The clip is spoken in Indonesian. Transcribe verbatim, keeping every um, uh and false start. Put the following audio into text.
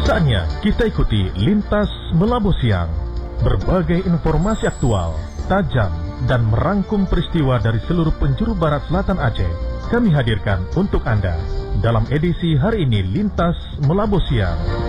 Saatnya kita ikuti Lintas Melabu Siang. Berbagai informasi aktual, tajam, dan merangkum peristiwa dari seluruh penjuru barat selatan Aceh kami hadirkan untuk Anda dalam edisi hari ini Lintas Melabu Siang.